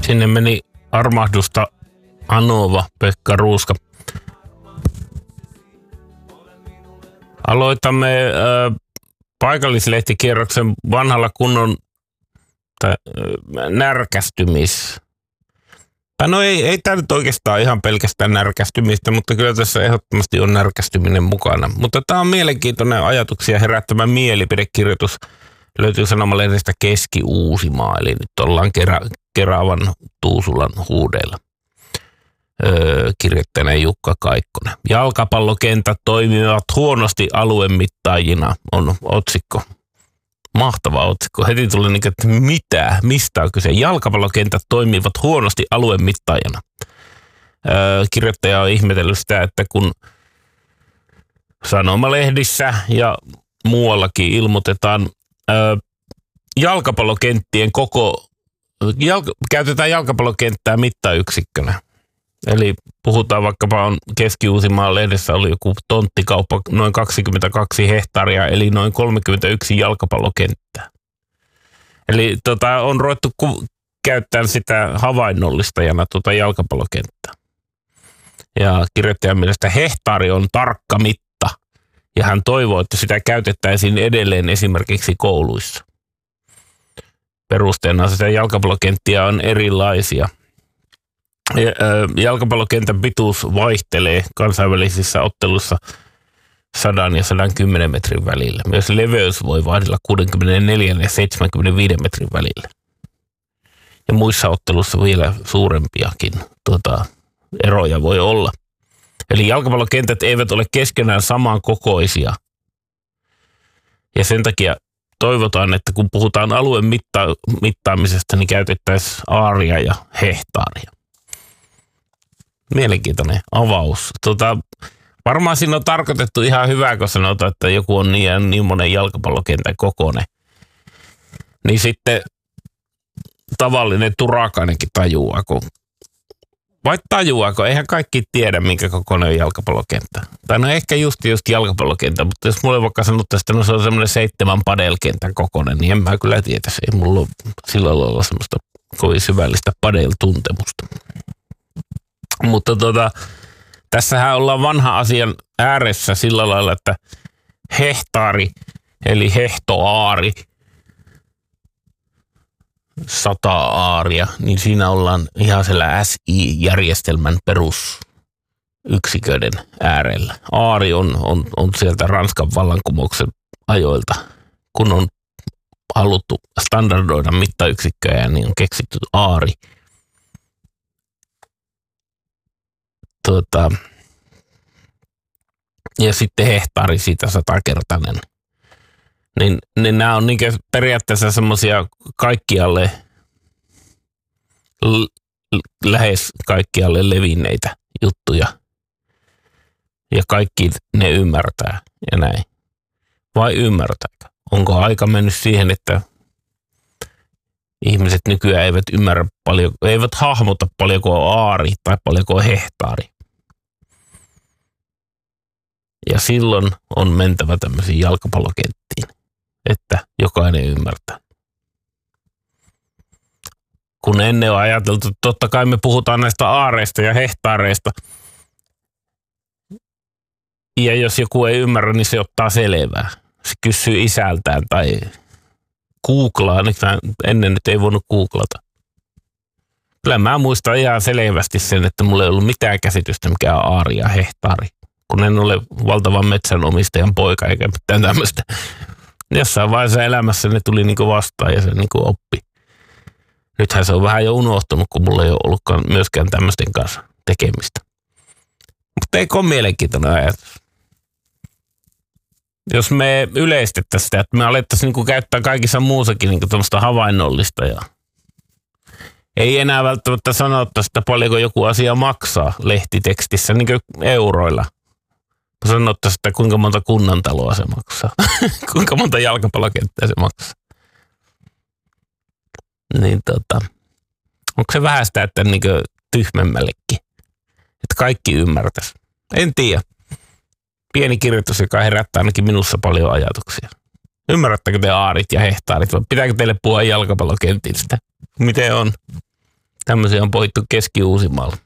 Sinne meni armahdusta anova Pekka Ruuska. Aloitamme paikallislehtikierroksen vanhalla kunnon närkästymis. No ei tämä nyt oikeastaan ihan pelkästään närkästymistä, mutta kyllä tässä ehdottomasti on närkästyminen mukana. Mutta tämä on mielenkiintoinen ajatuksia herättävä mielipidekirjoitus. Löytyy sanomalehdestä Keski-Uusimaa, eli nyt ollaan Keravan Tuusulan huudeilla. Kirjoittajana Jukka Kaikkonen. Jalkapallokentät toimivat huonosti aluemittaajina on otsikko. Mahtava otsikko. Heti tuli niin, että mitä? Mistä on kyse? Jalkapallokentät toimivat huonosti aluemittaajana. Kirjoittaja on ihmetellyt sitä, että kun sanomalehdissä ja muuallakin ilmoitetaan jalkapallokenttien käytetään jalkapallokenttää mittayksikkönä. Eli puhutaan vaikkapa on Keski-Uusimaan lehdessä oli joku tonttikauppa noin 22 hehtaaria, eli noin 31 jalkapallokenttää. Eli on ruvettu käyttämään sitä havainnollistajana jalkapallokenttää. Ja kirjoittajan mielestä hehtaari on tarkka mitta, ja hän toivoo, että sitä käytettäisiin edelleen esimerkiksi kouluissa. Perusteena sitä jalkapallokenttiä on erilaisia. Jalkapallokentän pituus vaihtelee kansainvälisissä otteluissa 100 ja 110 metrin välillä. Myös leveys voi vaihdella 64 ja 75 metrin välillä. Ja muissa otteluissa vielä suurempiakin eroja voi olla. Eli jalkapallokentät eivät ole keskenään samankokoisia. Ja sen takia toivotaan, että kun puhutaan alueen mittaamisesta, niin käytettäisiin aaria ja hehtaaria. Mielenkiintoinen avaus. Varmaan siinä on tarkoitettu ihan hyvää, kun sanotaan, että joku on niin monen jalkapallokentän kokoinen. Niin sitten tavallinen turakainenkin tajuaako. Vai tajuaako? Eihän kaikki tiedä, minkä kokoinen on jalkapallokenttä. Tai no ehkä just jalkapallokenttä, mutta jos mulle vaikka sanottaisiin, että no se on semmoinen 7 padelkentän kokoinen, niin en mä kyllä tietäisi. Ei mulla ole sillä lailla semmoista kovin syvällistä padel-tuntemusta. Mutta tässähän ollaan vanha asian ääressä sillä lailla, että hehtaari eli hehtoaari, 100 aaria, niin siinä ollaan ihan siellä SI-järjestelmän perusyksiköiden äärellä. Aari on sieltä Ranskan vallankumouksen ajoilta, kun on haluttu standardoida mittayksikköjä, niin on keksitty aari. Ja sitten hehtaari siitä 100-kertainen. Niin nämä on periaatteessa semmoisia kaikkialle, lähes kaikkialle levinneitä juttuja. Ja kaikki ne ymmärtää ja näin. Vai ymmärtääkö? Onko aika mennyt siihen, että ihmiset nykyään eivät ymmärrä paljon, eivät hahmota paljonko on aari tai paljonko on hehtaari. Ja silloin on mentävä tämmöisiin jalkapallokenttiin, että jokainen ymmärtää. Kun ennen on ajateltu, että totta kai me puhutaan näistä aareista ja hehtaareista. Ja jos joku ei ymmärrä, niin se ottaa selvää. Se kysyy isältään tai googlaa. Ennen nyt ei voinut googlata. Kyllä mä muistan ihan selvästi sen, että mulla ei ollut mitään käsitystä, mikä on aari ja hehtaari. Kun en ole valtavan metsänomistajan poika eikä mitään tämmöistä. Jossain vaiheessa elämässä ne tuli vastaan ja se oppi. Nythän se on vähän jo unohtunut, kun mulla ei ole ollutkaan myöskään tämmöisten kanssa tekemistä. Mutta eikö ole mielenkiintoinen ajatus? Jos me yleistettäisiin sitä, että me alettaisiin käyttää kaikissa muussakin tuommoista havainnollista ja ei enää välttämättä sanottaisi, että paljonko joku asia maksaa lehtitekstissä euroilla. Sanottaisiin, että kuinka monta kunnantaloa se maksaa. Kuinka monta jalkapallokenttää se maksaa. Niin onko se vähän sitä, että tyhmemmällekin? Että kaikki ymmärtäisi. En tiedä. Pieni kirjoitus, joka herättää ainakin minussa paljon ajatuksia. Ymmärrättekö te aarit ja hehtaarit vai pitääkö teille puhua jalkapallokentistä? Miten on? Tämmöisiä on pohittu Keski-Uusimaalla.